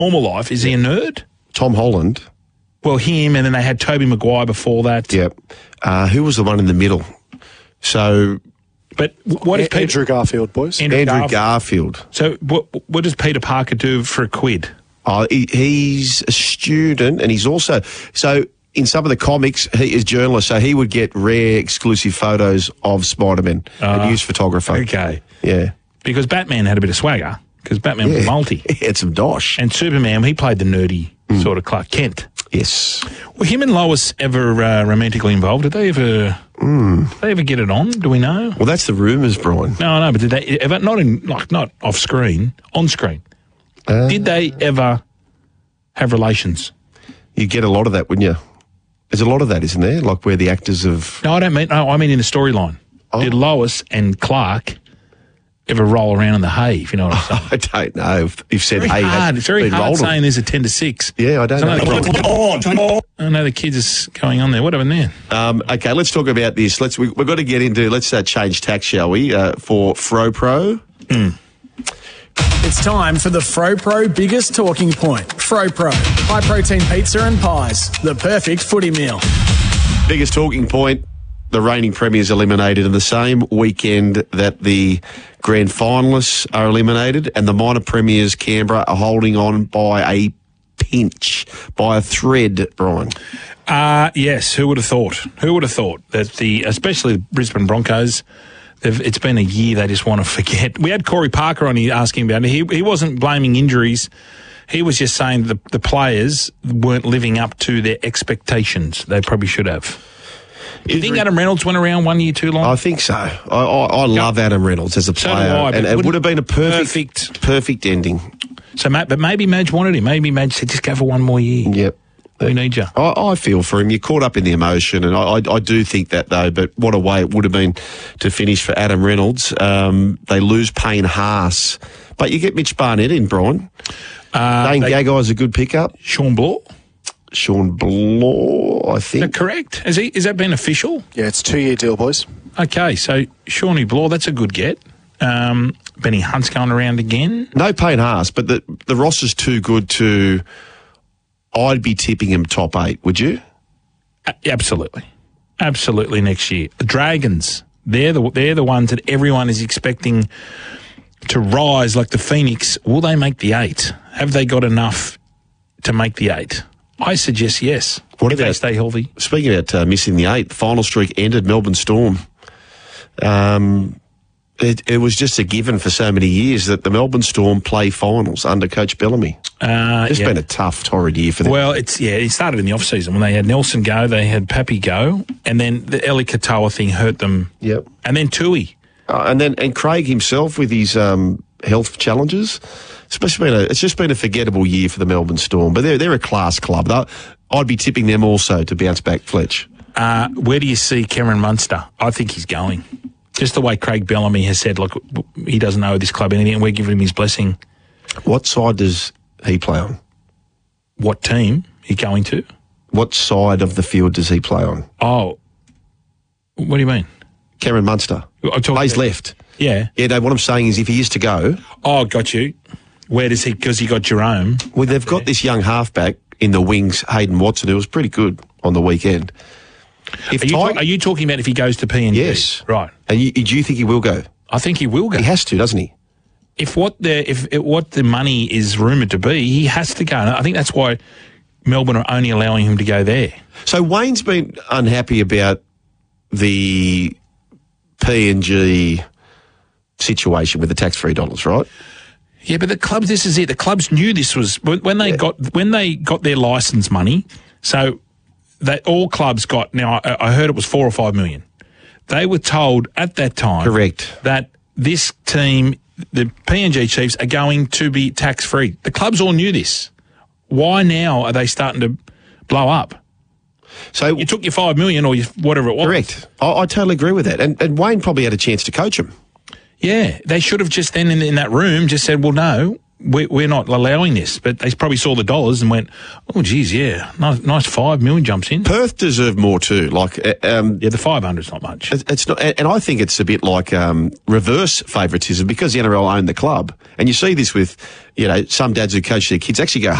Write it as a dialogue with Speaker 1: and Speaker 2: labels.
Speaker 1: normal life, is he a nerd?
Speaker 2: Tom Holland.
Speaker 1: Well, him, and then they had Toby Maguire before that.
Speaker 2: Yep. Who was the one in the middle? So...
Speaker 1: But what is Peter...
Speaker 3: Andrew Garfield, boys.
Speaker 2: Andrew Garfield.
Speaker 1: So what does Peter Parker do for a quid?
Speaker 2: He's a student, and he's also... So in some of the comics, he is a journalist, so he would get rare exclusive photos of Spider-Man and use photographer.
Speaker 1: Okay.
Speaker 2: Yeah.
Speaker 1: Because Batman had a bit of swagger, because Batman was multi.
Speaker 2: He had some dosh.
Speaker 1: And Superman, he played the nerdy sort of Clark Kent.
Speaker 2: Yes.
Speaker 1: Were him and Lois ever romantically involved? Did they ever... Did they ever get it on? Do we know?
Speaker 2: Well, that's the rumours, Brian.
Speaker 1: No, but did they ever, not off screen, on screen, did they ever have relations?
Speaker 2: You get a lot of that, wouldn't you? There's a lot of that, isn't there? Like where the actors have...
Speaker 1: No, I mean in the storyline. Oh. Did Lois and Clark ever roll around in the hay, if you know what I'm saying?
Speaker 2: I don't know. You've said hay.
Speaker 1: It's very hard saying there's a 10 to 6.
Speaker 2: Yeah, I don't know.
Speaker 1: I know the kids is going on there. What happened there?
Speaker 2: Okay, let's talk about this. We've got to get into... Let's change tack, shall we, for FroPro.
Speaker 4: It's time for the FroPro biggest talking point. FroPro, high-protein pizza and pies, the perfect footy meal.
Speaker 2: Biggest talking point, the reigning premiers eliminated in the same weekend that the grand finalists are eliminated, and the minor premiers, Canberra, are holding on by a pinch, by a thread, Brian.
Speaker 1: Yes, who would have thought? Who would have thought that especially the Brisbane Broncos... It's been a year they just want to forget. We had Corey Parker on here asking about it. He wasn't blaming injuries. He was just saying the players weren't living up to their expectations. They probably should have. Do you think Adam Reynolds went around 1 year too long?
Speaker 2: I think so. I love Adam Reynolds as a player.
Speaker 1: So do I,
Speaker 2: and it would have been a perfect ending.
Speaker 1: So, but maybe Madge wanted him. Maybe Madge said, just go for 1 more year.
Speaker 2: Yep.
Speaker 1: We need you.
Speaker 2: I feel for him. You're caught up in the emotion, and I do think that, though, but what a way it would have been to finish for Adam Reynolds. They lose Payne Haas, but you get Mitch Barnett in, Brian. Dane Gaggai's a good pickup.
Speaker 1: Sean Blaw,
Speaker 2: I think.
Speaker 1: Is that correct? Has that been official?
Speaker 3: Yeah, it's a 2-year deal, boys.
Speaker 1: Okay, so Shawnee Blaw, that's a good get. Benny Hunt's going around again.
Speaker 2: No Payne Haas, but the roster's too good to... I'd be tipping him top 8, would you?
Speaker 1: Absolutely. Absolutely next year. The Dragons, they're the ones that everyone is expecting to rise like the Phoenix. Will they make the 8? Have they got enough to make the 8? I suggest yes. If they stay healthy.
Speaker 2: Speaking about missing the 8, the final streak ended, Melbourne Storm. It was just a given for so many years that the Melbourne Storm play finals under Coach Bellamy. It's been a tough, torrid year for them.
Speaker 1: Well, it started in the off-season when they had Nelson go, they had Pappy go, and then the Eli Katoa thing hurt them.
Speaker 2: Yep.
Speaker 1: And then Tui.
Speaker 2: And Craig himself with his health challenges. It's just been a forgettable year for the Melbourne Storm, but they're a class club. I'd be tipping them also to bounce back, Fletch.
Speaker 1: Where do you see Cameron Munster? I think he's going. Just the way Craig Bellamy has said, look, he doesn't know this club anything, and we're giving him his blessing.
Speaker 2: What side does he play on?
Speaker 1: What team he going to?
Speaker 2: What side of the field does he play on?
Speaker 1: Oh, what do you mean?
Speaker 2: Cameron Munster. Plays left.
Speaker 1: Yeah.
Speaker 2: Yeah, no, what I'm saying is if he is to go...
Speaker 1: Oh, got you. Where does he... Because he got Jerome.
Speaker 2: Well, they've got this young halfback in the wings, Hayden Watson, who was pretty good on the weekend.
Speaker 1: Are you talking about if he goes to PNG?
Speaker 2: Yes.
Speaker 1: Right.
Speaker 2: And do you think he will go?
Speaker 1: I think he will go.
Speaker 2: He has to, doesn't he?
Speaker 1: If what the money is rumoured to be, he has to go. And I think that's why Melbourne are only allowing him to go there.
Speaker 2: So Wayne's been unhappy about the PNG situation with the tax-free dollars, right?
Speaker 1: Yeah, but the clubs, this is it. The clubs knew this was when they got their licence money. So all clubs got. Now I heard it was 4 or 5 million. They were told at that time,
Speaker 2: correct, that
Speaker 1: this team, the PNG Chiefs, are going to be tax-free. The clubs all knew this. Why now are they starting to blow up? So you took your 5 million or whatever it was.
Speaker 2: Correct. I totally agree with that. And Wayne probably had a chance to coach him.
Speaker 1: Yeah, they should have just then in that room just said, well, no, we're not allowing this. But they probably saw the dollars and went, oh, geez, yeah, nice 5 million jumps in.
Speaker 2: Perth deserve more too. Like,
Speaker 1: the 500's not much.
Speaker 2: It's not, and I think it's a bit like reverse favouritism because the NRL own the club, and you see this with some dads who coach their kids actually go